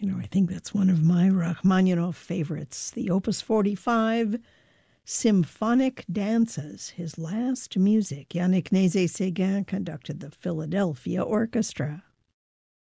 I think that's one of my Rachmaninoff favorites, the Opus 45, Symphonic Dances, his last music. Yannick Nézet-Séguin conducted the Philadelphia Orchestra.